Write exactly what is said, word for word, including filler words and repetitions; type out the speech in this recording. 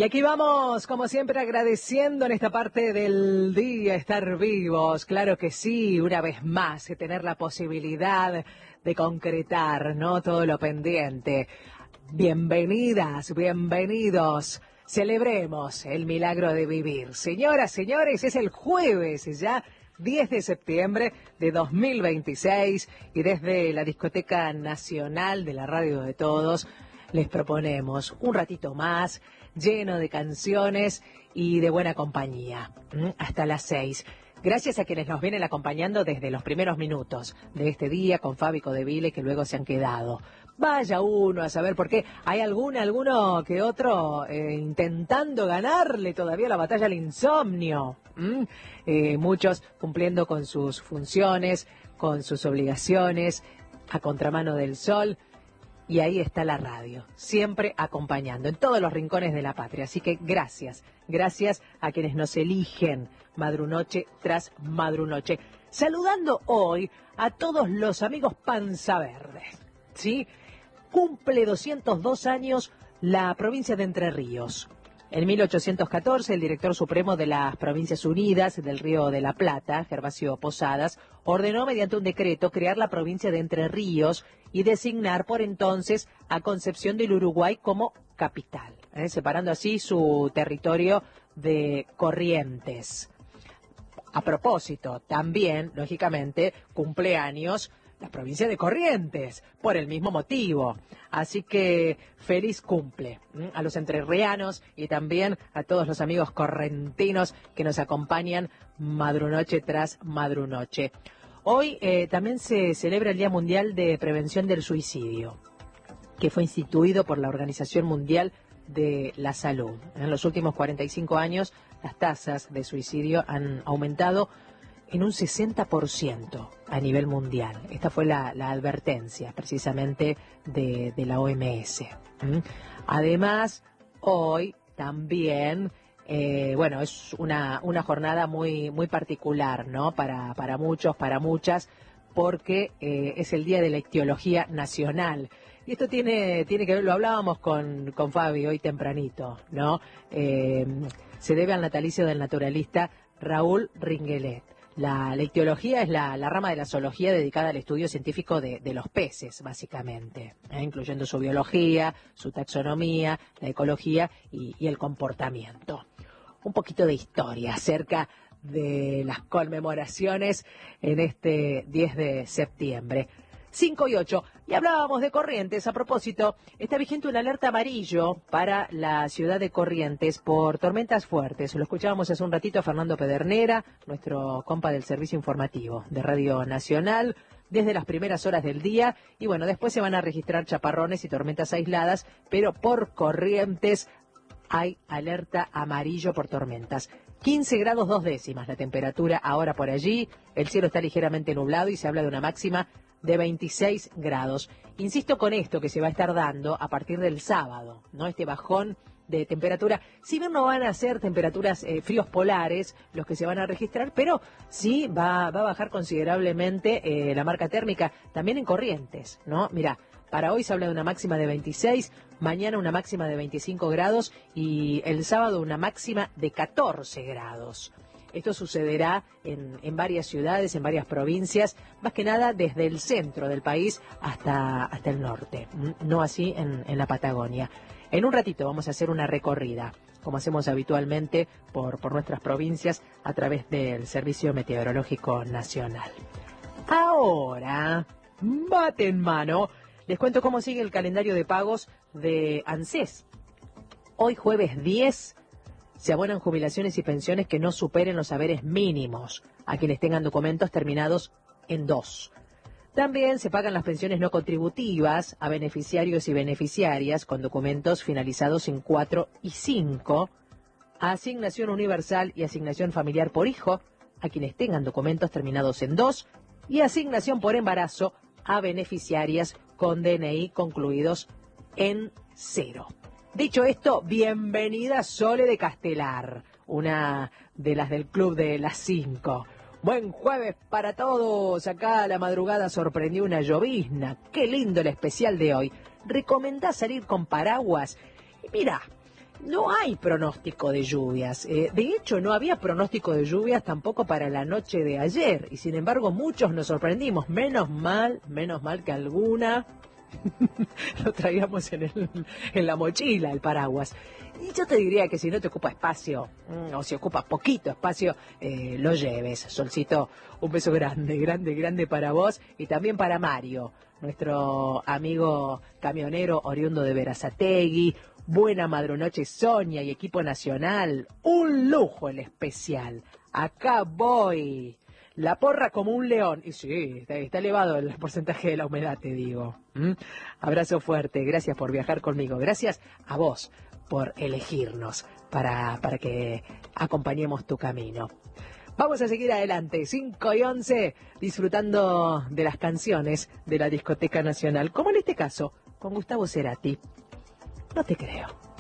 Y aquí vamos, como siempre, agradeciendo en esta parte del día estar vivos. Claro que sí, una vez más, tener la posibilidad de concretar, ¿no? Todo lo pendiente. Bienvenidas, bienvenidos. Celebremos el milagro de vivir. Señoras, señores, es el jueves ya, diez de septiembre de dos mil veintiséis, y desde la Discoteca Nacional de la Radio de Todos les proponemos un ratito más lleno de canciones y de buena compañía, hasta las seis. Gracias a quienes nos vienen acompañando desde los primeros minutos de este día con Fabi Codeville, que luego se han quedado. Vaya uno a saber por qué. Hay alguno, alguno que otro eh, intentando ganarle todavía la batalla al insomnio. ¿Mm? Eh, muchos cumpliendo con sus funciones, con sus obligaciones, a contramano del sol. Y ahí está la radio, siempre acompañando en todos los rincones de la patria. Así que gracias, gracias a quienes nos eligen madrunoche tras madrunoche. Saludando hoy a todos los amigos Panza Verde, ¿sí? Cumple doscientos dos años la provincia de Entre Ríos. En mil ochocientos catorce, el director supremo de las Provincias Unidas del Río de la Plata, Gervasio Posadas, ordenó mediante un decreto crear la provincia de Entre Ríos y designar por entonces a Concepción del Uruguay como capital, ¿eh? Separando así su territorio de Corrientes. A propósito, también, lógicamente, cumpleaños la provincia de Corrientes, por el mismo motivo. Así que feliz cumple ¿m? a los entrerrianos y también a todos los amigos correntinos que nos acompañan madrunoche tras madrunoche. Hoy eh, también se celebra el Día Mundial de Prevención del Suicidio, que fue instituido por la Organización Mundial de la Salud. En los últimos cuarenta y cinco años, las tasas de suicidio han aumentado en un sesenta por ciento a nivel mundial. Esta fue la, la advertencia precisamente de, de la O M S. ¿Mm? Además, hoy también, eh, bueno, es una, una jornada muy, muy particular, ¿no? Para, para muchos, para muchas, porque eh, es el Día de la Ictiología Nacional. Y esto tiene, tiene que ver, lo hablábamos con, con Fabi hoy tempranito, ¿no? Eh, se debe al natalicio del naturalista Raúl Ringuelet. La, la ictiología es la, la rama de la zoología dedicada al estudio científico de, de los peces, básicamente, ¿eh? Incluyendo su biología, su taxonomía, la ecología y, y el comportamiento. Un poquito de historia acerca de las conmemoraciones en este diez de septiembre. cinco y ocho. Y hablábamos de Corrientes. A propósito, está vigente una alerta amarillo para la ciudad de Corrientes por tormentas fuertes. Lo escuchábamos hace un ratito a Fernando Pedernera, nuestro compa del servicio informativo de Radio Nacional, desde las primeras horas del día. Y bueno, después se van a registrar chaparrones y tormentas aisladas, pero por Corrientes hay alerta amarillo por tormentas. quince grados dos décimas la temperatura ahora por allí. El cielo está ligeramente nublado y se habla de una máxima de veintiséis grados. Insisto con esto que se va a estar dando a partir del sábado, ¿no? Este bajón de temperatura. Si bien no van a ser temperaturas eh, fríos polares los que se van a registrar, pero sí va, va a bajar considerablemente eh, la marca térmica también en Corrientes, ¿no? Mira, para hoy se habla de una máxima de veintiséis, mañana una máxima de veinticinco grados y el sábado una máxima de catorce grados. Esto sucederá en, en varias ciudades, en varias provincias, más que nada desde el centro del país hasta, hasta el norte, no así en, en la Patagonia. En un ratito vamos a hacer una recorrida, como hacemos habitualmente, por, por nuestras provincias a través del Servicio Meteorológico Nacional. Ahora, mate en mano, les cuento cómo sigue el calendario de pagos de ANSES. Hoy jueves diez se abonan jubilaciones y pensiones que no superen los haberes mínimos a quienes tengan documentos terminados en dos. También se pagan las pensiones no contributivas a beneficiarios y beneficiarias con documentos finalizados en cuatro y cinco, asignación universal y asignación familiar por hijo a quienes tengan documentos terminados en dos y asignación por embarazo a beneficiarias con D N I concluidos en cero. Dicho esto, bienvenida Sole de Castelar, una de las del Club de las Cinco. Buen jueves para todos. Acá la madrugada sorprendió una llovizna. Qué lindo el especial de hoy. ¿Recomendás salir con paraguas? Y mira, no hay pronóstico de lluvias. Eh, de hecho, no había pronóstico de lluvias tampoco para la noche de ayer. Y sin embargo, muchos nos sorprendimos. Menos mal, menos mal que alguna lo traíamos en, el, en la mochila, el paraguas. Y yo te diría que si no te ocupa espacio, o si ocupa poquito espacio, eh, lo lleves. Solcito, un beso grande, grande, grande para vos y también para Mario, nuestro amigo camionero oriundo de Berazategui. Buena madrunoche, Sonia y equipo nacional. Un lujo el especial. Acá voy. La porra como un león. Y sí, está, está elevado el porcentaje de la humedad, te digo. ¿Mm? Abrazo fuerte. Gracias por viajar conmigo. Gracias a vos por elegirnos para, para que acompañemos tu camino. Vamos a seguir adelante, cinco y once, disfrutando de las canciones de la Discoteca Nacional, como en este caso, con Gustavo Cerati. No te creo.